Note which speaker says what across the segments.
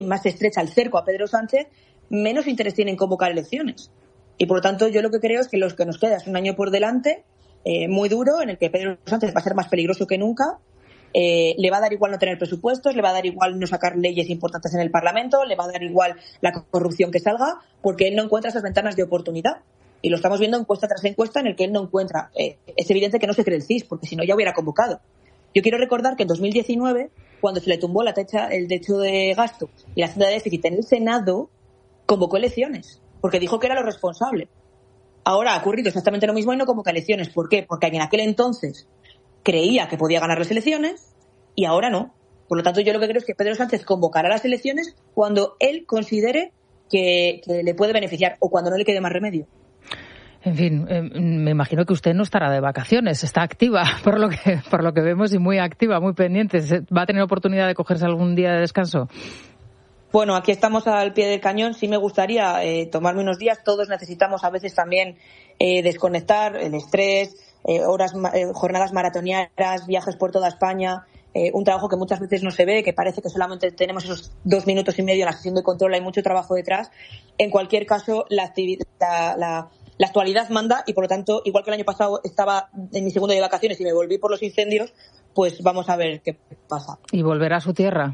Speaker 1: más se estrecha el cerco a Pedro Sánchez, menos interés tiene en convocar elecciones. Y por lo tanto, yo lo que creo es que los que nos queda es un año por delante, muy duro, en el que Pedro Sánchez va a ser más peligroso que nunca. Le va a dar igual no tener presupuestos, le va a dar igual no sacar leyes importantes en el Parlamento, le va a dar igual la corrupción que salga, porque él no encuentra esas ventanas de oportunidad. Y lo estamos viendo encuesta tras encuesta en el que él no encuentra. Es evidente que no se cree el CIS, porque si no ya hubiera convocado. Yo quiero recordar que en 2019, cuando se le tumbó el techo de gasto y la senda de déficit en el Senado, convocó elecciones, porque dijo que era lo responsable. Ahora ha ocurrido exactamente lo mismo y no convoca elecciones. ¿Por qué? Porque en aquel entonces creía que podía ganar las elecciones y ahora no. Por lo tanto, yo lo que creo es que Pedro Sánchez convocará las elecciones cuando él considere que le puede beneficiar o cuando no le quede más remedio.
Speaker 2: En fin, me imagino que usted no estará de vacaciones, está activa, por lo que vemos, y muy activa, muy pendiente. ¿Va a tener oportunidad de cogerse algún día de descanso?
Speaker 1: Bueno, aquí estamos al pie del cañón. Sí me gustaría tomarme unos días. Todos necesitamos a veces también desconectar, el estrés, jornadas maratonianas, viajes por toda España, un trabajo que muchas veces no se ve, que parece que solamente tenemos esos 2 minutos y medio en la sesión de control. Hay mucho trabajo detrás. En cualquier caso, la actualidad manda y, por lo tanto, igual que el año pasado estaba en mi segundo día de vacaciones y me volví por los incendios, pues vamos a ver qué pasa.
Speaker 2: ¿Y volverá a su tierra?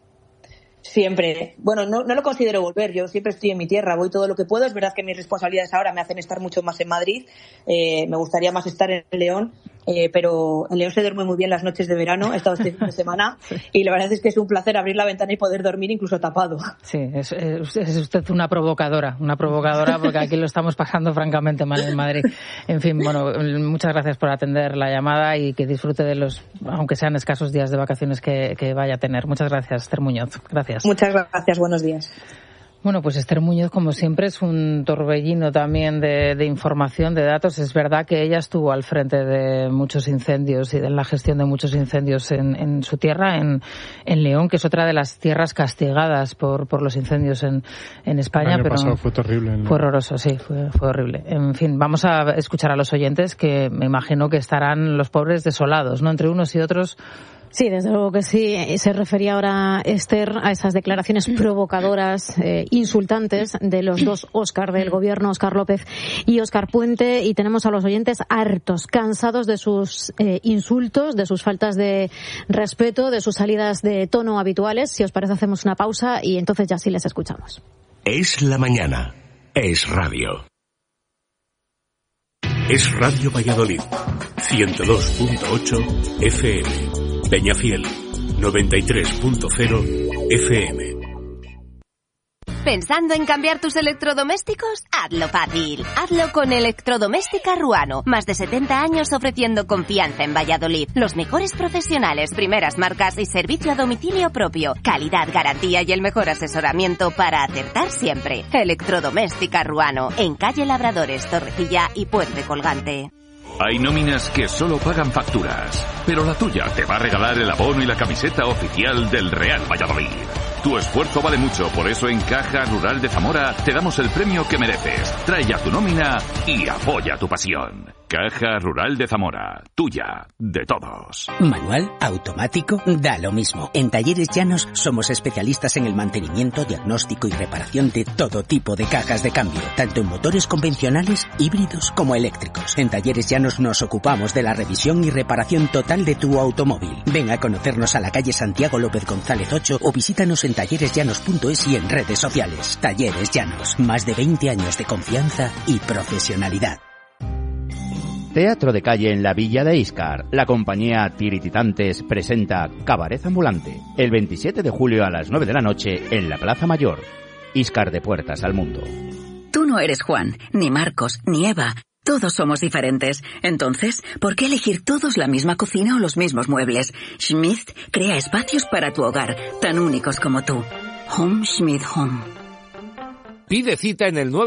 Speaker 1: Siempre. Bueno, no lo considero volver. Yo siempre estoy en mi tierra, voy todo lo que puedo. Es verdad que mis responsabilidades ahora me hacen estar mucho más en Madrid. Me gustaría más estar en León, pero en León se duerme muy bien las noches de verano. He estado este fin de semana y la verdad es que es un placer abrir la ventana y poder dormir incluso tapado. Sí,
Speaker 2: es usted una provocadora porque aquí lo estamos pasando francamente mal en Madrid. En fin, bueno, muchas gracias por atender la llamada y que disfrute de los, aunque sean escasos días de vacaciones que vaya a tener. Muchas gracias, Esther Muñoz. Gracias.
Speaker 1: Muchas gracias, buenos días.
Speaker 2: Bueno, pues Esther Muñoz, como siempre, es un torbellino también de información, de datos. Es verdad que ella estuvo al frente de muchos incendios y de la gestión de muchos incendios en su tierra, en León, que es otra de las tierras castigadas por los incendios en España.
Speaker 3: El año pasado fue terrible.
Speaker 2: Fue horroroso, sí, fue horrible. En fin, vamos a escuchar a los oyentes, que me imagino que estarán los pobres desolados, ¿no? Entre unos y otros.
Speaker 4: Sí, desde luego que sí. Se refería ahora Esther a esas declaraciones provocadoras, insultantes de los dos Óscar del gobierno, Óscar López y Óscar Puente, y tenemos a los oyentes hartos, cansados de sus insultos, de sus faltas de respeto, de sus salidas de tono habituales. Si os parece, hacemos una pausa y entonces ya sí les escuchamos.
Speaker 5: Es la mañana. Es radio. Es Radio Valladolid. 102.8 FM. Peñafiel, 93.0 FM.
Speaker 6: ¿Pensando en cambiar tus electrodomésticos? Hazlo fácil. Hazlo con Electrodoméstica Ruano. Más de 70 años ofreciendo confianza en Valladolid. Los mejores profesionales, primeras marcas y servicio a domicilio propio. Calidad, garantía y el mejor asesoramiento para acertar siempre. Electrodoméstica Ruano. En calle Labradores, Torrecilla y Puente Colgante.
Speaker 7: Hay nóminas que solo pagan facturas, pero la tuya te va a regalar el abono y la camiseta oficial del Real Valladolid. Tu esfuerzo vale mucho, por eso en Caja Rural de Zamora te damos el premio que mereces. Trae ya tu nómina y apoya tu pasión. Caja Rural de Zamora, tuya, de todos.
Speaker 8: Manual, automático, da lo mismo. En Talleres Llanos somos especialistas en el mantenimiento, diagnóstico y reparación de todo tipo de cajas de cambio, tanto en motores convencionales, híbridos como eléctricos. En Talleres Llanos nos ocupamos de la revisión y reparación total de tu automóvil. Ven a conocernos a la calle Santiago López González 8 o visítanos en talleresllanos.es y en redes sociales. Talleres Llanos, más de 20 años de confianza y profesionalidad.
Speaker 9: Teatro de calle en la Villa de Íscar. La compañía Tirititantes presenta Cabaret Ambulante el 27 de julio a las 9 de la noche en la Plaza Mayor. Íscar, de puertas al mundo.
Speaker 10: Tú no eres Juan, ni Marcos, ni Eva. Todos somos diferentes. Entonces, ¿por qué elegir todos la misma cocina o los mismos muebles? Schmidt crea espacios para tu hogar, tan únicos como tú. Home Schmidt Home.
Speaker 11: Pide cita en el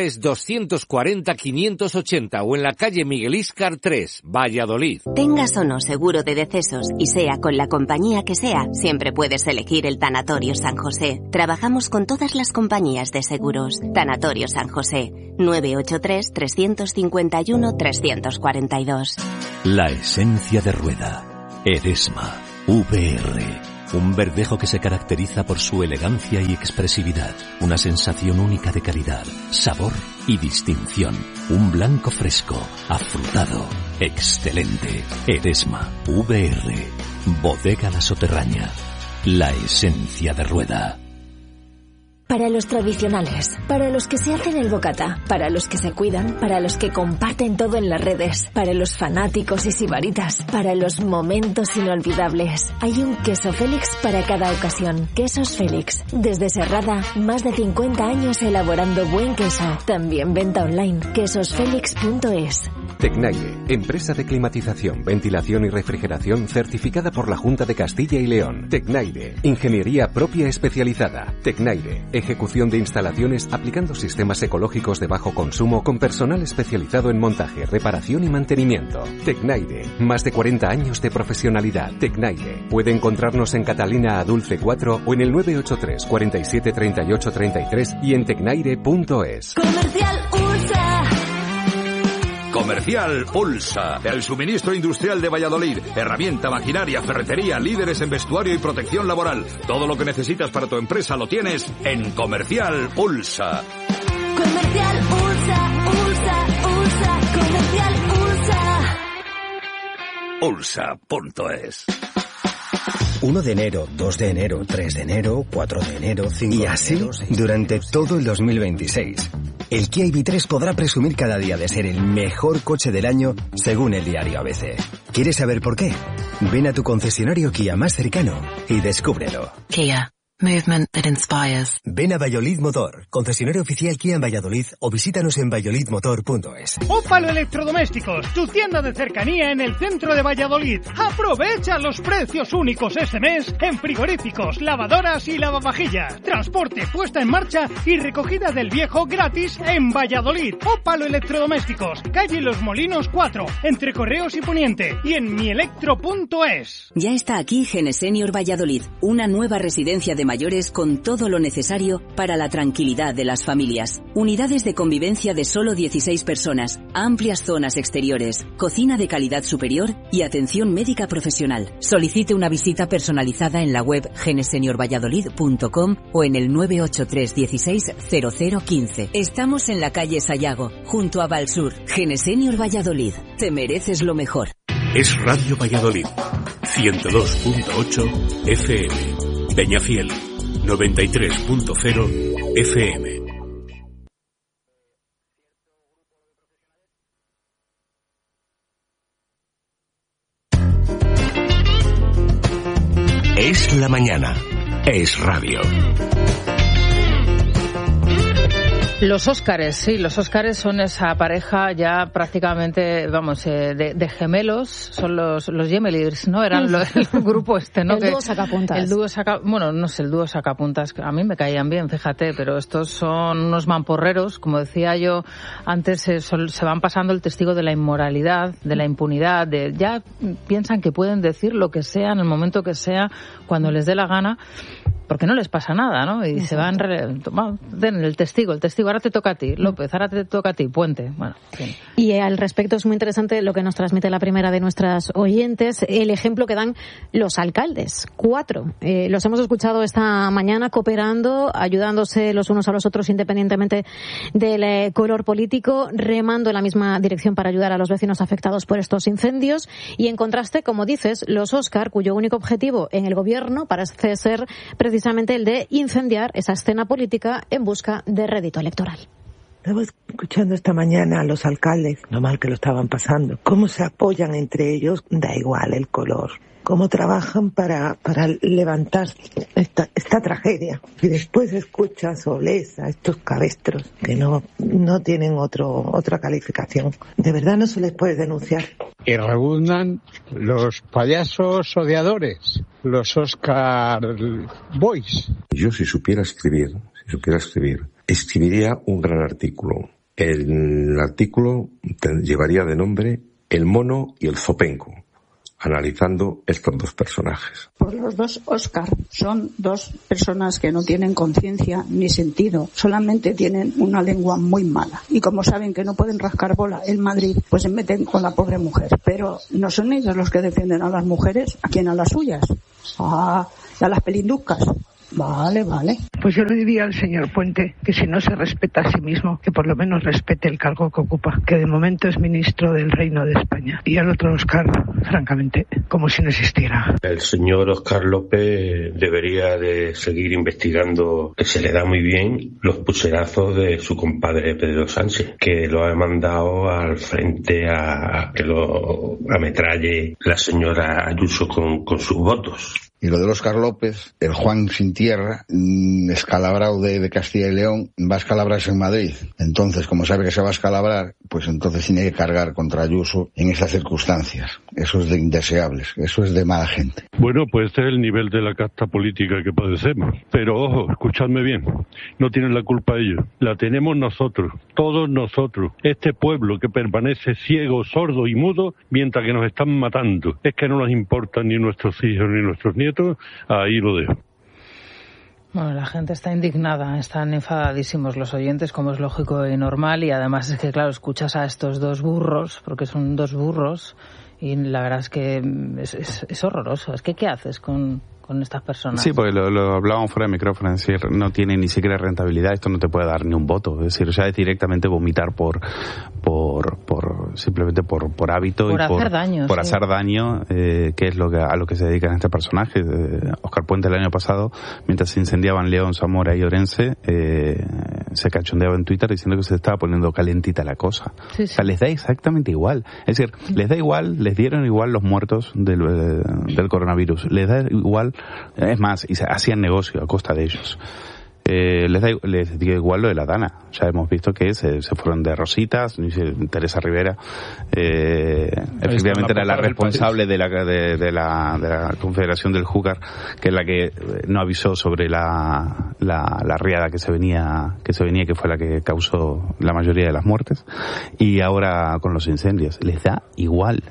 Speaker 11: 983-240-580 o en la calle Miguel Íscar 3, Valladolid.
Speaker 6: Tengas o no seguro de decesos y sea con la compañía que sea, siempre puedes elegir el Tanatorio San José. Trabajamos con todas las compañías de seguros. Tanatorio San José, 983-351-342.
Speaker 5: La esencia de Rueda. Edesma. VR. Un verdejo que se caracteriza por su elegancia y expresividad. Una sensación única de calidad, sabor y distinción. Un blanco fresco, afrutado, excelente. Eresma, VR, Bodega La Soterraña. La esencia de Rueda.
Speaker 3: Para los tradicionales, para los que se hacen el bocata, para los que se cuidan, para los que comparten todo en las redes, para los fanáticos y sibaritas, para los momentos inolvidables. Hay un queso Félix para cada ocasión. Quesos Félix. Desde Serrada, más de 50 años elaborando buen queso. También venta online. quesosfelix.es.
Speaker 12: Tecnaire, empresa de climatización, ventilación y refrigeración certificada por la Junta de Castilla y León. Tecnaire, ingeniería propia especializada. Tecnaire, ejecución de instalaciones aplicando sistemas ecológicos de bajo consumo con personal especializado en montaje, reparación y mantenimiento. Tecnaire, más de 40 años de profesionalidad. Tecnaire, puede encontrarnos en Catalina Adulce 4 o en el 983 47 38 33 y en tecnaire.es.
Speaker 3: Comercial USA.
Speaker 7: Comercial Ulsa, el suministro industrial de Valladolid, herramienta, maquinaria, ferretería, líderes en vestuario y protección laboral. Todo lo que necesitas para tu empresa lo tienes en Comercial Ulsa.
Speaker 3: Comercial USA, Comercial USA.
Speaker 5: Ulsa.es.
Speaker 13: 1 de enero, 2 de enero, 3 de enero, 4 de enero, 5 de enero... Y así, durante todo el 2026. El Kia EV3 podrá presumir cada día de ser el mejor coche del año, según el diario ABC. ¿Quieres saber por qué? Ven a tu concesionario Kia más cercano y descúbrelo.
Speaker 14: Kia. Movement that inspires.
Speaker 13: Ven a Valladolid Motor, concesionario oficial Kia en Valladolid, o visítanos en valladolidmotor.es.
Speaker 15: Ópalo Electrodomésticos, tu tienda de cercanía en el centro de Valladolid. Aprovecha los precios únicos este mes en frigoríficos, lavadoras y lavavajillas. Transporte, puesta en marcha y recogida del viejo gratis en Valladolid. Ópalo Electrodomésticos, calle Los Molinos 4, entre Correos y Poniente, y en mielectro.es.
Speaker 16: Ya está aquí Genesenior Valladolid, una nueva residencia de mayores con todo lo necesario para la tranquilidad de las familias. Unidades de convivencia de solo 16 personas, amplias zonas exteriores, cocina de calidad superior y atención médica profesional. Solicite una visita personalizada en la web geneseniorvalladolid.com o en el 983 16 0015. Estamos en la calle Sayago, junto a Valsur. Genesenior Valladolid. Te mereces lo mejor.
Speaker 5: Es Radio Valladolid, 102.8 FM. Peñafiel, 93.0 FM. Es la mañana. Es radio.
Speaker 2: Los Óscares, sí, los Óscares son esa pareja ya prácticamente, vamos, de gemelos, son los Gemeliers, ¿no? Eran el grupo este, ¿no?
Speaker 4: El dúo sacapuntas.
Speaker 2: El dúo bueno, no sé, el dúo sacapuntas, a mí me caían bien, fíjate, pero estos son unos mamporreros, como decía yo antes, se van pasando el testigo de la inmoralidad, de la impunidad, ya piensan que pueden decir lo que sea en el momento que sea, cuando les dé la gana, porque no les pasa nada, ¿no? Y se van, den el testigo, ahora te toca a ti, López, ahora te toca a ti, Puente. Bueno, bien.
Speaker 4: Y al respecto es muy interesante lo que nos transmite la primera de nuestras oyentes, el ejemplo que dan los alcaldes, 4. Los hemos escuchado esta mañana cooperando, ayudándose los unos a los otros independientemente del color político, remando en la misma dirección para ayudar a los vecinos afectados por estos incendios. Y en contraste, como dices, los Óscar, cuyo único objetivo en el gobierno parece ser precisamente el de incendiar esa escena política en busca de rédito electoral.
Speaker 17: Estaba escuchando esta mañana a los alcaldes, lo mal que lo estaban pasando, cómo se apoyan entre ellos, da igual el color, cómo trabajan para levantar esta tragedia. Y después escuchas o lees a estos cabestros que no tienen otra calificación. De verdad no se les puede denunciar.
Speaker 18: Y rebundan los payasos odiadores, los Oscar Boys.
Speaker 19: Yo si supiera escribir, escribiría un gran artículo. El artículo llevaría de nombre El mono y el zopenco, analizando estos dos personajes.
Speaker 20: Por los dos Óscar son dos personas que no tienen conciencia ni sentido, solamente tienen una lengua muy mala. Y como saben que no pueden rascar bola en Madrid, pues se meten con la pobre mujer. Pero no son ellos los que defienden a las mujeres, ¿a quién? A las suyas. a las pelinduscas. Vale.
Speaker 17: Pues yo le diría al señor Puente que si no se respeta a sí mismo, que por lo menos respete el cargo que ocupa, que de momento es ministro del Reino de España. Y al otro Óscar, francamente, como si no existiera.
Speaker 21: El señor Óscar López debería de seguir investigando, que se le da muy bien, los pucherazos de su compadre Pedro Sánchez, que lo ha mandado al frente a que lo ametralle la señora Ayuso con sus votos.
Speaker 22: Y lo del Óscar López, el Juan sin tierra, escalabrado de Castilla y León, va a escalabrarse en Madrid. Entonces, como sabe que se va a escalabrar, pues entonces tiene que cargar contra Ayuso en esas circunstancias. Eso es de indeseables, eso es de mala gente.
Speaker 23: Bueno, pues este es el nivel de la casta política que padecemos. Pero ojo, escuchadme bien, no tienen la culpa ellos, la tenemos nosotros, todos nosotros. Este pueblo que permanece ciego, sordo y mudo mientras que nos están matando. Es que no nos importan ni nuestros hijos ni nuestros nietos. Ahí lo dejo.
Speaker 2: Bueno, la gente está indignada, están enfadadísimos los oyentes, como es lógico y normal, y además es que, claro, escuchas a estos dos burros, porque son dos burros, y la verdad es que es horroroso. Es que, ¿qué haces con estas personas?
Speaker 24: Sí, porque lo hablábamos fuera de micrófono, es decir, no tiene ni siquiera rentabilidad, esto no te puede dar ni un voto, es decir, o sea, es directamente vomitar simplemente por hábito
Speaker 2: por
Speaker 24: y
Speaker 2: hacer daño,
Speaker 24: por hacer daño, que es a lo que se dedican este personaje. Óscar Puente el año pasado, mientras se incendiaban León, Zamora y Orense, se cachondeaba en Twitter diciendo que se estaba poniendo calentita la cosa. Sí. O sea, les da exactamente igual, es decir, les da igual, les dieron igual los muertos del coronavirus, les da igual. Es más, y hacían negocio a costa de ellos. Les digo igual lo de la Dana. Ya hemos visto que se fueron de rositas. Teresa Rivera efectivamente era la responsable de la Confederación del Júcar, que es la que no avisó sobre la riada que se venía, que fue la que causó la mayoría de las muertes. Y ahora con los incendios les da igual.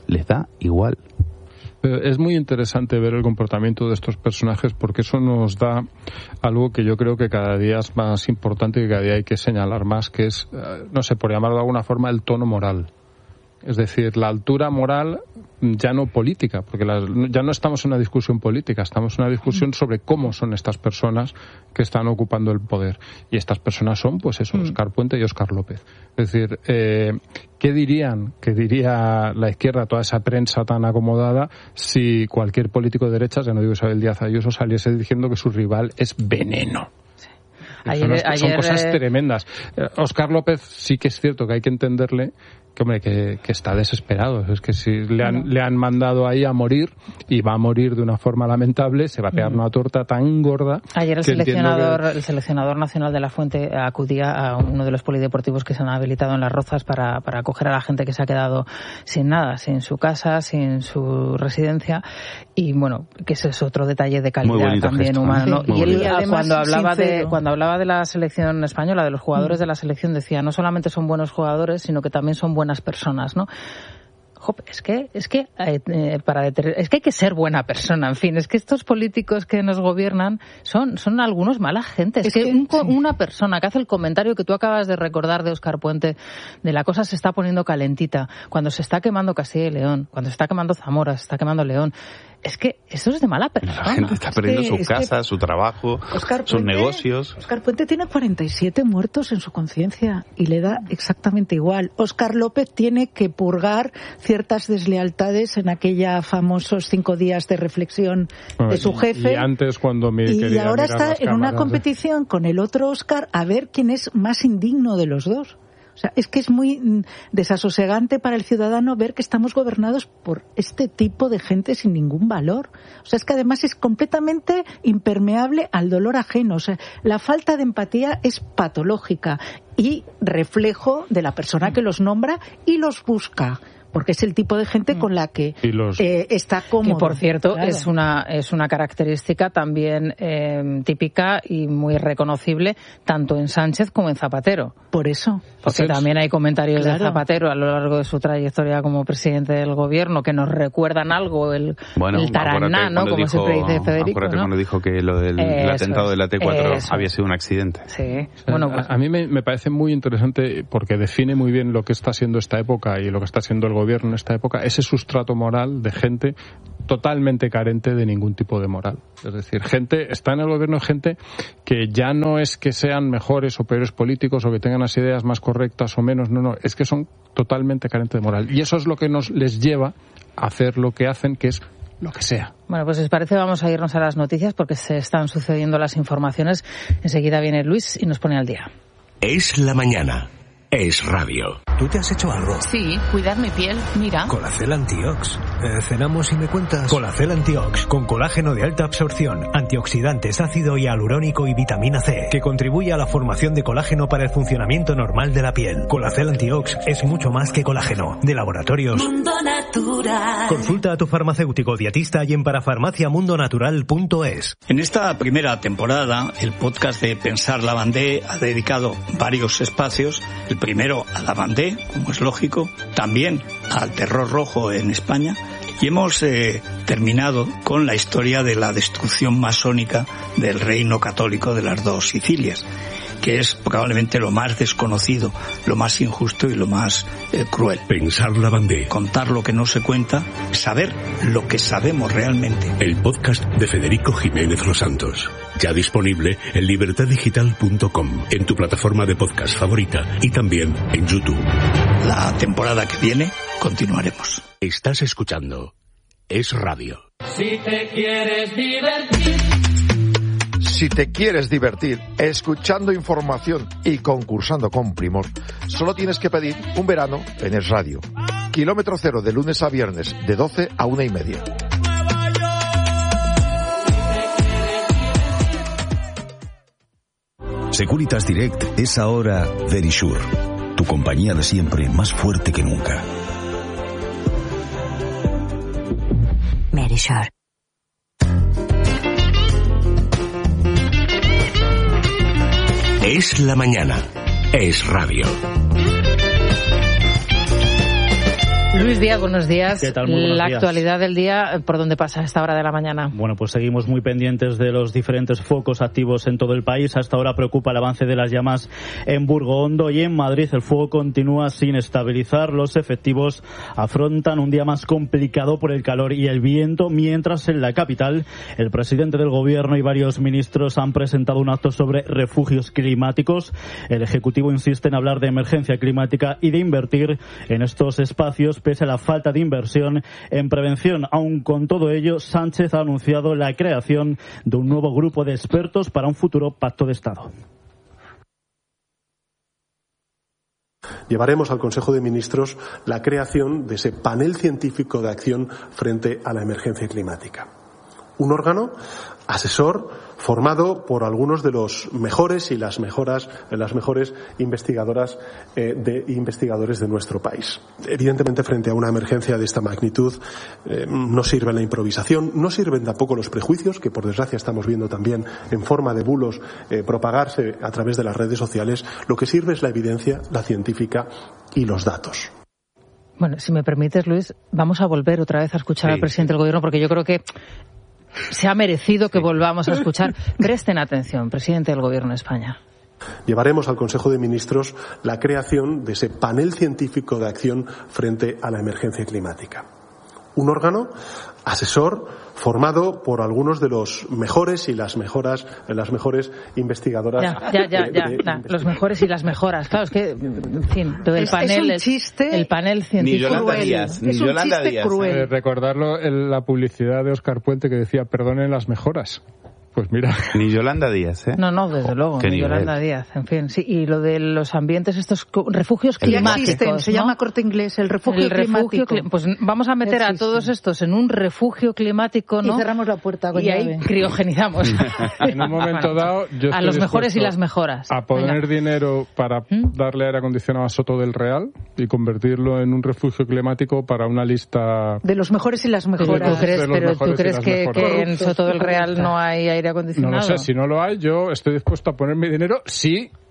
Speaker 25: Es muy interesante ver el comportamiento de estos personajes, porque eso nos da algo que yo creo que cada día es más importante y que cada día hay que señalar más, que es, no sé, por llamarlo de alguna forma, el tono moral. Es decir, la altura moral ya no política, porque ya no estamos en una discusión política, estamos en una discusión sobre cómo son estas personas que están ocupando el poder. Y estas personas son, pues eso, Óscar Puente y Óscar López. Es decir, ¿qué diría la izquierda, toda esa prensa tan acomodada, si cualquier político de derechas, ya no digo Isabel Díaz Ayuso, saliese diciendo que su rival es veneno? Son cosas tremendas. Óscar López sí que es cierto que hay que entenderle que está desesperado. Es que si le han mandado ahí a morir, y va a morir de una forma lamentable, se va a pegar una torta tan gorda.
Speaker 2: Ayer el seleccionador nacional de La Fuente acudía a uno de los polideportivos que se han habilitado en Las Rozas para acoger a la gente que se ha quedado sin nada, sin su casa, sin su residencia, y bueno, que ese es otro detalle de calidad también humano, ¿no? Y él, cuando hablaba de la selección española, de los jugadores de la selección, decía, no solamente son buenos jugadores, sino que también son buenas personas, ¿no? Es que hay que ser buena persona, en fin, es que estos políticos que nos gobiernan son algunos mala gente. Es que una persona que hace el comentario que tú acabas de recordar de Óscar Puente, de la cosa se está poniendo calentita, cuando se está quemando Castilla y León, cuando se está quemando Zamora, se está quemando León, es que eso es de mala persona.
Speaker 24: La gente está perdiendo su casa, su trabajo, sus negocios.
Speaker 26: Óscar Puente tiene 47 muertos en su conciencia y le da exactamente igual. Óscar López tiene que purgar ciertas deslealtades en aquella famosos 5 días de reflexión de su jefe.
Speaker 25: Y antes cuando
Speaker 26: y ahora está en una competición con el otro Óscar a ver quién es más indigno de los dos. O sea, es que es muy desasosegante para el ciudadano ver que estamos gobernados por este tipo de gente sin ningún valor. O sea, es que además es completamente impermeable al dolor ajeno. O sea, la falta de empatía es patológica y reflejo de la persona que los nombra y los busca, porque es el tipo de gente con la que está cómodo.
Speaker 2: Que, por cierto,
Speaker 26: claro,
Speaker 2: es una característica también típica y muy reconocible tanto en Sánchez como en Zapatero.
Speaker 26: Por eso.
Speaker 2: Porque también hay comentarios de Zapatero a lo largo de su trayectoria como presidente del gobierno que nos recuerdan algo, el taraná, ¿no? Como siempre dice Federico.
Speaker 24: Acuérdate, ¿no? Cuando dijo que lo del atentado de la T4 había sido un accidente.
Speaker 2: Sí.
Speaker 25: Bueno, pues, a mí me parece muy interesante porque define muy bien lo que está siendo esta época y lo que está siendo el gobierno en esta época, ese sustrato moral de gente totalmente carente de ningún tipo de moral. Es decir, está en el gobierno gente que ya no es que sean mejores o peores políticos o que tengan las ideas más correctas o menos, no, es que son totalmente carentes de moral. Y eso es lo que les lleva a hacer lo que hacen, que es lo que sea.
Speaker 2: Bueno, pues si os parece vamos a irnos a las noticias porque se están sucediendo las informaciones. Enseguida viene Luis y nos pone al día.
Speaker 5: Es la mañana. Es radio.
Speaker 1: ¿Tú te has hecho algo?
Speaker 6: Sí, cuidar mi piel, mira.
Speaker 1: Colacel Antiox. Cenamos y me cuentas. Colacel Antiox, con colágeno de alta absorción, antioxidantes, ácido hialurónico y vitamina C, que contribuye a la formación de colágeno para el funcionamiento normal de la piel. Colacel Antiox es mucho más que colágeno. De Laboratorios
Speaker 8: Mundo Natural.
Speaker 1: Consulta a tu farmacéutico dietista y en parafarmaciamundonatural.es.
Speaker 9: En esta primera temporada, el podcast de Pensar Lavandé ha dedicado varios espacios. El primero a Lavandé, como es lógico, también al terror rojo en España, y hemos terminado con la historia de la destrucción masónica del reino católico de las dos Sicilias, que es probablemente lo más desconocido, lo más injusto y lo más cruel.
Speaker 5: Pensar Lavandé.
Speaker 9: Contar lo que no se cuenta, saber lo que sabemos realmente.
Speaker 5: El podcast de Federico Jiménez Los Santos. Ya disponible en libertaddigital.com, en tu plataforma de podcast favorita y también en YouTube.
Speaker 9: La temporada que viene continuaremos.
Speaker 5: Estás escuchando Es Radio.
Speaker 8: Si te quieres divertir.
Speaker 10: Si te quieres divertir escuchando información y concursando con Primor, solo tienes que pedir un verano en Es Radio. Kilómetro cero de lunes a viernes, de 12 a 1:30.
Speaker 11: Securitas Direct es ahora Verisure, tu compañía de siempre más fuerte que nunca.
Speaker 3: Verisure.
Speaker 5: Es la mañana. Es radio.
Speaker 2: Luis Díaz, buenos días.
Speaker 27: ¿Qué tal? Muy buenos
Speaker 2: la
Speaker 27: días.
Speaker 2: Actualidad del día, ¿por dónde pasa a esta hora de la mañana?
Speaker 27: Bueno, pues seguimos muy pendientes de los diferentes focos activos en todo el país. Hasta ahora preocupa el avance de las llamas en Burgohondo y en Madrid. El fuego continúa sin estabilizar. Los efectivos afrontan un día más complicado por el calor y el viento, mientras en la capital el presidente del gobierno y varios ministros han presentado un acto sobre refugios climáticos. El Ejecutivo insiste en hablar de emergencia climática y de invertir en estos espacios pese a la falta de inversión en prevención. Aun con todo ello, Sánchez ha anunciado la creación de un nuevo grupo de expertos para un futuro pacto de Estado.
Speaker 28: Llevaremos al Consejo de Ministros la creación de ese panel científico de acción frente a la emergencia climática. Un órgano asesor formado por algunos de los mejores y las mejores investigadoras investigadores de nuestro país. Evidentemente, frente a una emergencia de esta magnitud, no sirve la improvisación, no sirven tampoco los prejuicios, que por desgracia estamos viendo también en forma de bulos propagarse a través de las redes sociales. Lo que sirve es la evidencia, la científica y los datos.
Speaker 2: Bueno, si me permites, Luis, vamos a volver otra vez a escuchar al presidente del gobierno, porque yo creo que se ha merecido que volvamos a escuchar. Presten atención, presidente del Gobierno de España.
Speaker 28: Llevaremos al Consejo de Ministros la creación de ese panel científico de acción frente a la emergencia climática. Un órgano asesor formado por algunos de los mejores y las mejores investigadoras.
Speaker 2: Los mejores y las mejoras. Claro, es que, en fin, lo del panel
Speaker 26: es un chiste.
Speaker 2: El panel científico.
Speaker 26: Ni Yolanda Díaz, ni Yolanda Díaz.
Speaker 25: Recordarlo en la publicidad de Óscar Puente que decía, perdonen las mejoras. Pues mira.
Speaker 24: Ni Yolanda Díaz, ¿eh?
Speaker 2: No, desde luego, ni Yolanda Díaz. En fin, sí. Y lo de los ambientes, estos refugios climáticos.
Speaker 26: Existen, ¿no? Se llama Corte Inglés, el refugio climático.
Speaker 2: Pues vamos a meter a todos estos en un refugio climático, ¿no?
Speaker 26: Y cerramos la puerta con llave.
Speaker 2: Ahí criogenizamos.
Speaker 25: En un momento dado, yo
Speaker 2: a los mejores y las mejoras.
Speaker 25: A poner dinero para darle aire acondicionado a Soto del Real y convertirlo en un refugio climático para una lista
Speaker 26: de los mejores y las mejoras.
Speaker 2: ¿Tú crees que en Soto del Real no hay aire acondicionado?
Speaker 25: No lo sé, si no lo hay, yo estoy dispuesto a poner mi dinero si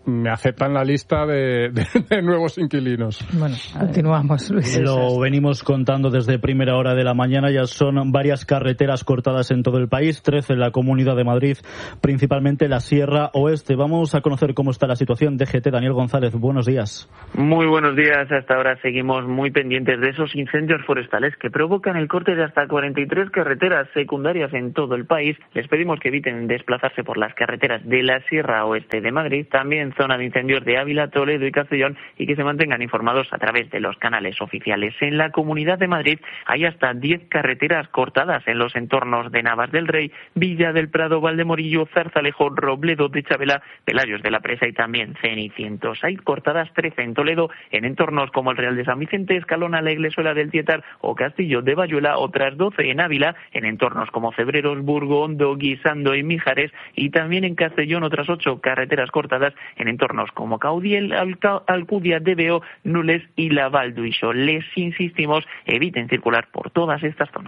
Speaker 25: me aceptan la lista de nuevos inquilinos.
Speaker 2: Bueno, continuamos, Luis.
Speaker 27: Lo venimos contando desde primera hora de la mañana. Ya son varias carreteras cortadas en todo el país, 13 en la Comunidad de Madrid, principalmente la Sierra Oeste. Vamos a conocer cómo está la situación. DGT, Daniel González, buenos días.
Speaker 4: Muy buenos días. Hasta ahora seguimos muy pendientes de esos incendios forestales que provocan el corte de hasta 43 carreteras secundarias en todo el país. Les pedimos que eviten desplazarse por las carreteras de la Sierra Oeste de Madrid, también zona de incendios de Ávila, Toledo y Castellón, y que se mantengan informados a través de los canales oficiales. En la Comunidad de Madrid hay hasta 10 carreteras cortadas en los entornos de Navas del Rey, Villa del Prado, Valdemorillo, Zarzalejo, Robledo de Chabela, Pelayos de la Presa y también Cenicientos. Hay cortadas 13 en Toledo, en entornos como el Real de San Vicente, Escalona, la Iglesuela del Tietar o Castillo de Bayuela, otras 12 en Ávila, en entornos como Cebreros, Burgo, Hondo, Guisando y Mijares, y también en Castellón otras 8 carreteras cortadas en entornos como Caudiel, Alcudia, Debeo, Nules y La Valduixo. Les insistimos, eviten circular por todas estas zonas.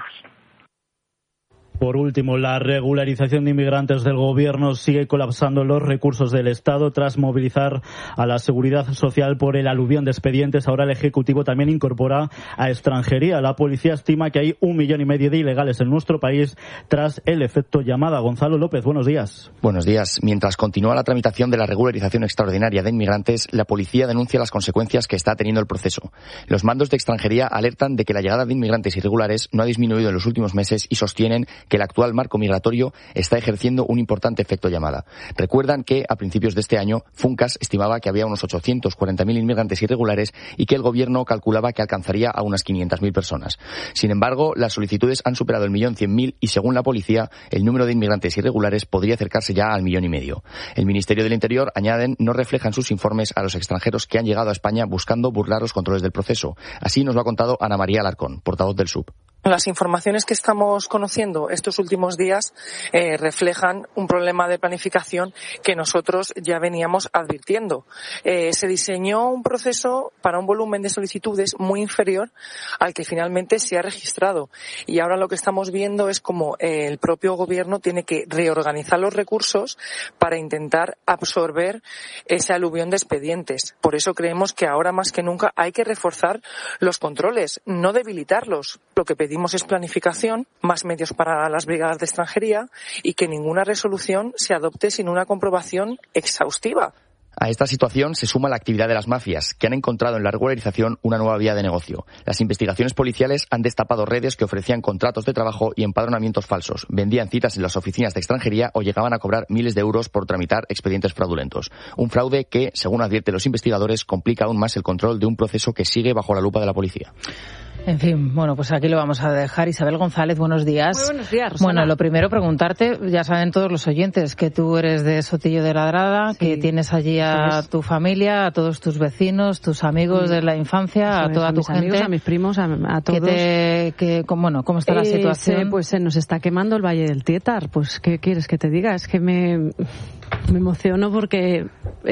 Speaker 27: Por último, la regularización de inmigrantes del Gobierno sigue colapsando los recursos del Estado tras movilizar a la Seguridad Social por el aluvión de expedientes. Ahora el Ejecutivo también incorpora a extranjería. La policía estima que hay 1,5 millones de ilegales en nuestro país tras el efecto llamada. Gonzalo López, buenos días.
Speaker 7: Buenos días. Mientras continúa la tramitación de la regularización extraordinaria de inmigrantes, la policía denuncia las consecuencias que está teniendo el proceso. Los mandos de extranjería alertan de que la llegada de inmigrantes irregulares no ha disminuido en los últimos meses y sostienen que el actual marco migratorio está ejerciendo un importante efecto llamada. Recuerdan que a principios de este año Funcas estimaba que había unos 840.000 inmigrantes irregulares y que el Gobierno calculaba que alcanzaría a unas 500.000 personas. Sin embargo, las solicitudes han superado 1.100.000 y según la policía, el número de inmigrantes irregulares podría acercarse ya al 1,5 millones. El Ministerio del Interior, añaden, no refleja en sus informes a los extranjeros que han llegado a España buscando burlar los controles del proceso. Así nos lo ha contado Ana María Alarcón, portavoz del SUB.
Speaker 12: Las informaciones que estamos conociendo estos últimos días reflejan un problema de planificación que nosotros ya veníamos advirtiendo. Se diseñó un proceso para un volumen de solicitudes muy inferior al que finalmente se ha registrado. Y ahora lo que estamos viendo es cómo el propio Gobierno tiene que reorganizar los recursos para intentar absorber ese aluvión de expedientes. Por eso creemos que ahora más que nunca hay que reforzar los controles, no debilitarlos. Lo que pedimos es planificación, más medios para las brigadas de extranjería y que ninguna resolución se adopte sin una comprobación exhaustiva.
Speaker 7: A esta situación se suma la actividad de las mafias, que han encontrado en la regularización una nueva vía de negocio. Las investigaciones policiales han destapado redes que ofrecían contratos de trabajo y empadronamientos falsos, vendían citas en las oficinas de extranjería o llegaban a cobrar miles de euros por tramitar expedientes fraudulentos. Un fraude que, según advierten los investigadores, complica aún más el control de un proceso que sigue bajo la lupa de la policía.
Speaker 2: En fin, bueno, pues aquí lo vamos a dejar. Isabel González, buenos días.
Speaker 13: Muy buenos días, Rosana.
Speaker 2: Bueno, lo primero preguntarte, ya saben todos los oyentes que tú eres de Sotillo de Ladrada, sí, que tienes allí a tu familia, a todos tus vecinos, tus amigos de la infancia, a toda tu gente.
Speaker 13: Amigos, a mis primos, a todos.
Speaker 2: ¿Cómo está la situación?
Speaker 13: Pues se nos está quemando el Valle del Tietar. Pues, ¿qué quieres que te diga? Es que me emociono porque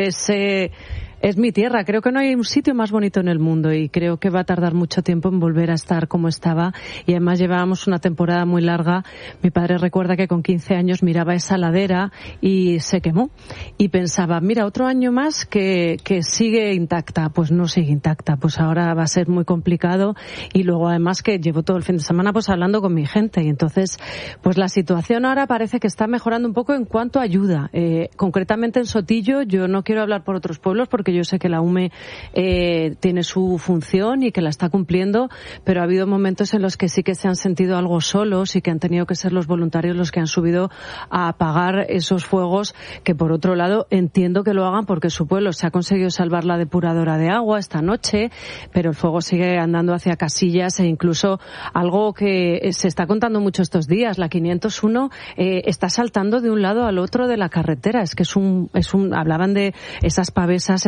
Speaker 13: es mi tierra. Creo que no hay un sitio más bonito en el mundo y creo que va a tardar mucho tiempo en volver a estar como estaba. Y además llevábamos una temporada muy larga. Mi padre recuerda que con 15 años miraba esa ladera y se quemó. Y pensaba, mira, otro año más que sigue intacta. Pues no sigue intacta. Pues ahora va a ser muy complicado. Y luego además que llevo todo el fin de semana pues hablando con mi gente. Y entonces, pues la situación ahora parece que está mejorando un poco en cuanto a ayuda. Concretamente en Sotillo, yo no quiero hablar por otros pueblos porque yo sé que la UME tiene su función y que la está cumpliendo, pero ha habido momentos en los que sí que se han sentido algo solos y que han tenido que ser los voluntarios los que han subido a apagar esos fuegos, que por otro lado entiendo que lo hagan porque su pueblo se ha conseguido salvar la depuradora de agua esta noche, pero el fuego sigue andando hacia Casillas e incluso algo que se está contando mucho estos días, la 501 está saltando de un lado al otro de la carretera. Es que hablaban de esas pavesas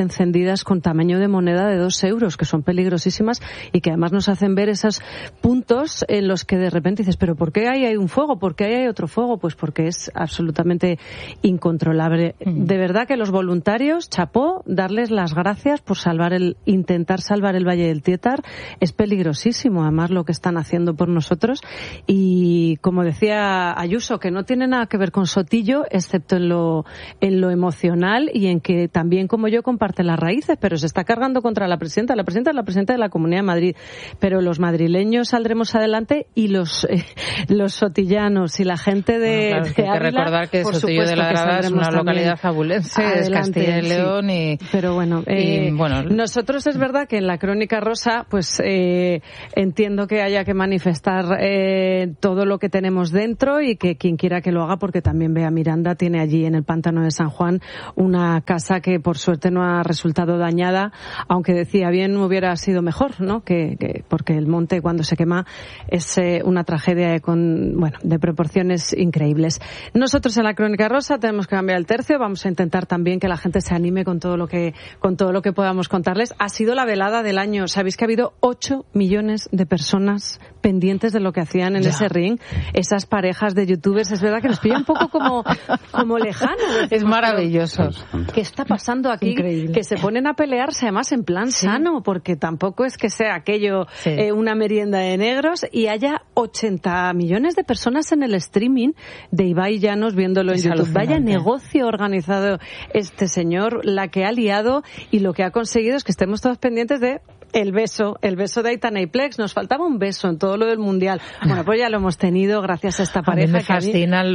Speaker 13: encendidas con tamaño de moneda de 2 euros, que son peligrosísimas y que además nos hacen ver esos puntos en los que de repente dices, pero ¿por qué ahí hay un fuego? ¿Por qué ahí hay otro fuego? Pues porque es absolutamente incontrolable. De verdad que los voluntarios, chapó, darles las gracias por intentar salvar el Valle del Tietar. Es peligrosísimo, además, lo que están haciendo por nosotros. Y como decía Ayuso, que no tiene nada que ver con Sotillo, excepto en lo emocional y en que también, como yo, comparte las raíces, pero se está cargando contra la presidenta. La presidenta es la presidenta de la Comunidad de Madrid, pero los madrileños saldremos adelante y los sotillanos y la gente de
Speaker 2: hay que recordar que Sotillo de la Grada es una localidad fabulense, es Castilla y León, sí.
Speaker 13: Pero bueno, nosotros es verdad que en la Crónica Rosa pues entiendo que haya que manifestar todo lo que tenemos dentro y que quien quiera que lo haga, porque también Bea Miranda tiene allí en el Pantano de San Juan una casa que por suerte no ha resultado dañada, aunque decía bien hubiera sido mejor, ¿no? Porque el monte cuando se quema es una tragedia de proporciones increíbles. Nosotros en la Crónica Rosa tenemos que cambiar el tercio, vamos a intentar también que la gente se anime con todo lo que podamos contarles. Ha sido la velada del año. Sabéis que ha habido 8 millones de personas pendientes de lo que hacían en ese ring. Esas parejas de youtubers, es verdad que nos pilla un poco como lejano.
Speaker 2: Es maravilloso.
Speaker 13: ¿Qué está pasando aquí?
Speaker 2: Increíble.
Speaker 13: Que se ponen a pelearse además en plan sano, porque tampoco es que sea aquello una merienda de negros, y haya 80 millones de personas en el streaming de Ibai Llanos viéndolo en YouTube. Vaya negocio organizado este señor, la que ha liado, y lo que ha conseguido es que estemos todos pendientes de el beso de Aitana y Plex. Nos faltaba un beso en todo lo del Mundial. Bueno, pues ya lo hemos tenido gracias a esta pareja.
Speaker 2: A mí me fascinan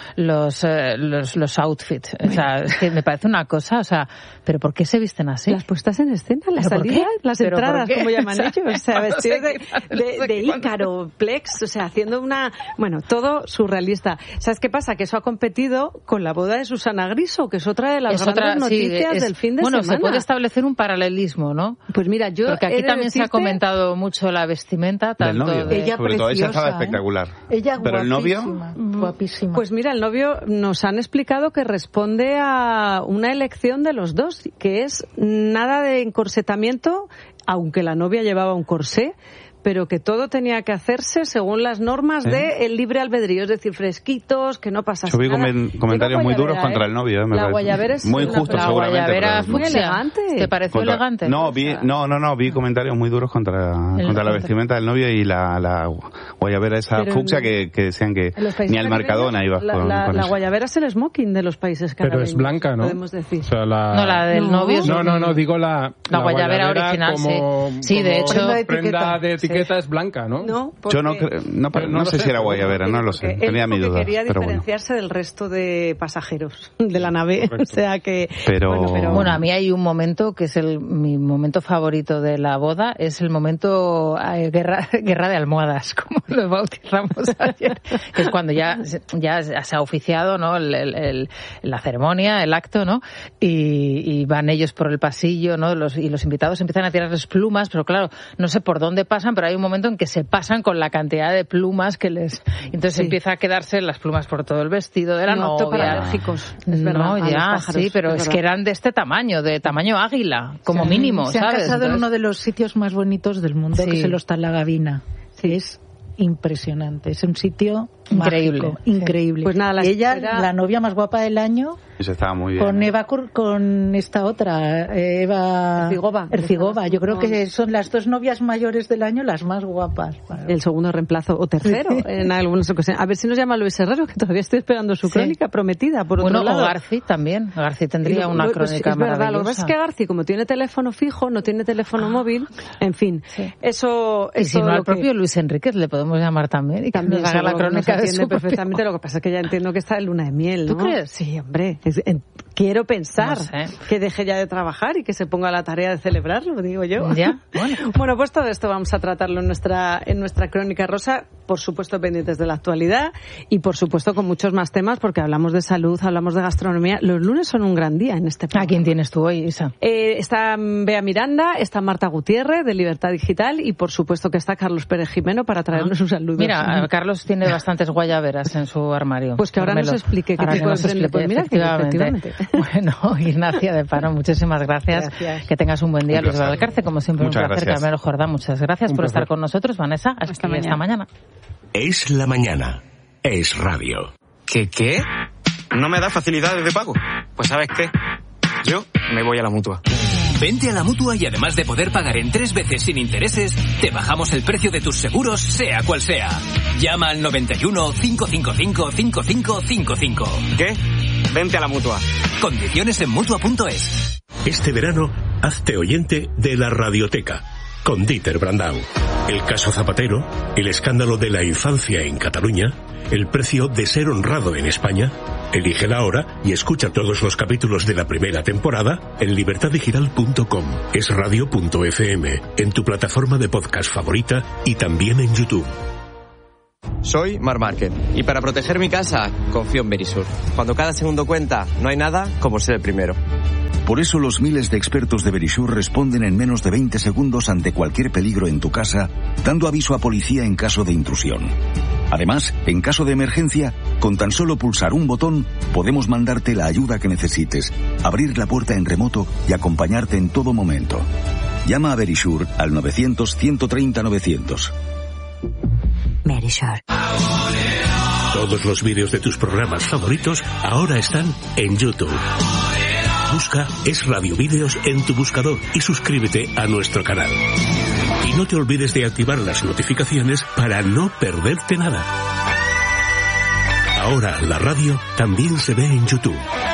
Speaker 2: los outfits. O sea, es que me parece una cosa, o sea, ¿pero por qué se visten así?
Speaker 13: Las puestas en escena, las salidas, las entradas, como llaman ellos. O sea, vestidos de Ícaro, Plex, o sea, haciendo todo surrealista. ¿Sabes qué pasa? Que eso ha competido con la boda de Susana Griso, que es otra de las grandes noticias del fin de semana.
Speaker 2: Bueno, se puede establecer un paralelismo, ¿no?
Speaker 13: Pues mira,
Speaker 2: porque aquí también se ha comentado mucho la vestimenta, tanto
Speaker 24: del novio.
Speaker 26: Ella
Speaker 24: sobre todo ella estaba
Speaker 26: ¿eh?
Speaker 24: espectacular.
Speaker 26: Ella
Speaker 24: pero el novio
Speaker 26: guapísima.
Speaker 13: Pues mira, el novio nos han explicado que responde a una elección de los dos, que es nada de encorsetamiento, aunque la novia llevaba un corsé, pero que todo tenía que hacerse según las normas del libre albedrío, es decir, fresquitos, que no pasase nada.
Speaker 24: Yo vi comentarios muy duros contra el novio.
Speaker 13: La guayabera es
Speaker 24: muy justo,
Speaker 2: la
Speaker 24: seguramente.
Speaker 2: Guayabera
Speaker 24: pero
Speaker 2: muy elegante. ¿Te pareció elegante?
Speaker 24: No, vi comentarios muy duros contra la vestimenta del novio y la guayabera esa fucsia que decían que ni al Mercadona iba con
Speaker 13: la
Speaker 24: eso.
Speaker 13: guayabera es el smoking de los países caribeños.
Speaker 25: Pero es blanca, ¿no?
Speaker 13: Podemos decir.
Speaker 25: O sea,
Speaker 2: no, la del novio.
Speaker 25: No, digo la
Speaker 2: guayabera original,
Speaker 25: sí,
Speaker 2: de hecho.
Speaker 25: Prenda de etiqueta es blanca, ¿no?
Speaker 24: Yo no sé si era guayabera, no lo sé. Tenía mi duda.
Speaker 13: Quería diferenciarse del resto de pasajeros de la nave. Correcto. O sea que.
Speaker 2: Bueno, a mí hay un momento que es mi momento favorito de la boda, es el momento guerra de almohadas, como lo bautizamos ayer, que es cuando ya se ha oficiado, ¿no? La ceremonia, el acto, ¿no? Y van ellos por el pasillo, ¿no? Y los invitados empiezan a tirarles plumas, pero claro, no sé por dónde pasan, pero hay un momento en que se pasan con la cantidad de plumas que les... Entonces empieza a quedarse las plumas por todo el vestido de la novia.
Speaker 13: Es verdad,
Speaker 2: no, ya, sí, pero es que eran de este tamaño, de tamaño águila, como mínimo,
Speaker 26: ¿sabes? Se han casado en uno de los sitios más bonitos del mundo, que es el Hostal La Gavina. Sí. Es impresionante, es un sitio
Speaker 2: increíble.
Speaker 26: Mágico, increíble.
Speaker 13: Pues nada,
Speaker 26: la novia más guapa del año.
Speaker 24: Eso estaba muy bien.
Speaker 26: Con Eva, con esta otra, Eva Ercigova. Yo creo que son las dos novias mayores del año las más guapas.
Speaker 13: El segundo reemplazo, o tercero, en algunas ocasiones. A ver si nos llama Luis Herrero, que todavía estoy esperando su crónica prometida, por otro lado.
Speaker 2: O Garci también. Garci tendría una crónica maravillosa.
Speaker 13: Verdad, lo que pasa es que Garci, como tiene teléfono fijo, no tiene teléfono móvil, en fin. Eso
Speaker 2: y si no, al propio Luis Enríquez le podemos llamar también y que nos haga la crónica de su
Speaker 13: perfectamente. Lo que pasa es que ya entiendo que está en luna de miel, ¿no?
Speaker 2: ¿Tú crees?
Speaker 13: Sí, hombre. Quiero pensar que deje ya de trabajar y que se ponga a la tarea de celebrarlo, digo yo.
Speaker 2: Ya,
Speaker 13: bueno, pues todo esto vamos a tratarlo en nuestra crónica rosa, por supuesto pendientes de la actualidad y por supuesto con muchos más temas, porque hablamos de salud, hablamos de gastronomía. Los lunes son un gran día en este programa.
Speaker 2: ¿A quién tienes tú hoy, Isa?
Speaker 13: Está Bea Miranda, está Marta Gutiérrez de Libertad Digital y por supuesto que está Carlos Pérez Jimeno para traernos un saludo.
Speaker 2: Mira, Carlos tiene bastantes guayaberas en su armario.
Speaker 13: Pues que ahora nos explique qué tipo de prenda. Pues mira, efectivamente.
Speaker 2: Bueno, Ignacia de Paro, muchísimas gracias. Que tengas un buen día. Luis Valcarce, como siempre, un placer. Carmelo Jordán, muchas gracias por estar con nosotros. Vanessa, hasta mañana.
Speaker 5: Es la mañana. Es radio.
Speaker 14: ¿Qué? ¿No me da facilidades de pago? Pues ¿sabes qué? Yo me voy a la Mutua.
Speaker 5: Vente a la Mutua y además de poder pagar en 3 veces sin intereses, te bajamos el precio de tus seguros, sea cual sea. Llama al 91 555 5555.
Speaker 14: ¿Qué? Vente a la Mutua.
Speaker 5: Condiciones en Mutua.es.
Speaker 15: Este verano, hazte oyente de la Radioteca, con Dieter Brandau. El caso Zapatero, el escándalo de la infancia en Cataluña, el precio de ser honrado en España. Elige ahora y escucha todos los capítulos de la primera temporada en libertaddigital.com, esradio.fm, en tu plataforma de podcast favorita y también en YouTube.
Speaker 14: Soy Marc Márquez y para proteger mi casa confío en Verisur. Cuando cada segundo cuenta, no hay nada como ser el primero.
Speaker 11: Por eso los miles de expertos de Verisur responden en menos de 20 segundos ante cualquier peligro en tu casa, dando aviso a policía en caso de intrusión. Además, en caso de emergencia, con tan solo pulsar un botón, podemos mandarte la ayuda que necesites, abrir la puerta en remoto y acompañarte en todo momento. Llama a Verisur al 900-130-900.
Speaker 16: Verisur.
Speaker 15: Todos los vídeos de tus programas favoritos ahora están en YouTube. Busca Es Radio Vídeos en tu buscador y suscríbete a nuestro canal. Y no te olvides de activar las notificaciones para no perderte nada. Ahora la radio también se ve en YouTube.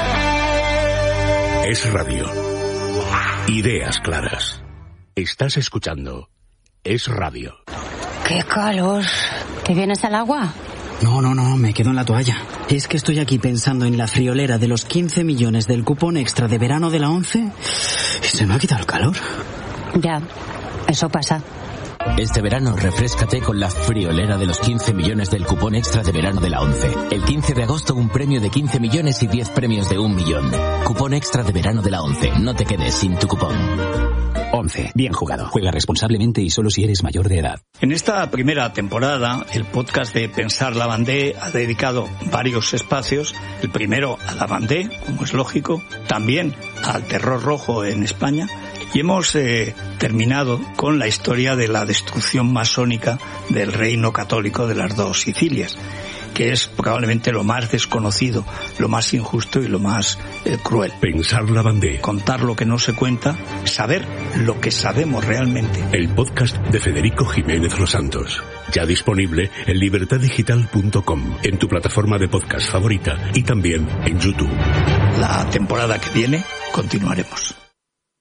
Speaker 15: Es Radio. Ideas claras. Estás escuchando Es Radio.
Speaker 16: ¡Qué calor! ¿Te vienes al agua?
Speaker 17: No, me quedo en la toalla. Es que estoy aquí pensando en la friolera de los 15 millones del cupón extra de verano de la ONCE y se me ha quitado el calor.
Speaker 16: Ya, eso pasa.
Speaker 5: Este verano refréscate con la friolera de los 15 millones del cupón extra de verano de la ONCE. El 15 de agosto un premio de 15 millones y 10 premios de 1 millón. Cupón extra de verano de la ONCE. No te quedes sin tu cupón. ONCE. Bien jugado. Juega responsablemente y solo si eres mayor de edad.
Speaker 9: En esta primera temporada, el podcast de Pensar Lavandé ha dedicado varios espacios. El primero a Lavandé, como es lógico. También al terror rojo en España. Y hemos terminado con la historia de la destrucción masónica del reino católico de las dos Sicilias, que es probablemente lo más desconocido, lo más injusto y lo más cruel.
Speaker 15: Pensar Lavandé.
Speaker 9: Contar lo que no se cuenta, saber lo que sabemos realmente.
Speaker 15: El podcast de Federico Jiménez Los Santos. Ya disponible en libertaddigital.com, en tu plataforma de podcast favorita y también en YouTube.
Speaker 9: La temporada que viene continuaremos.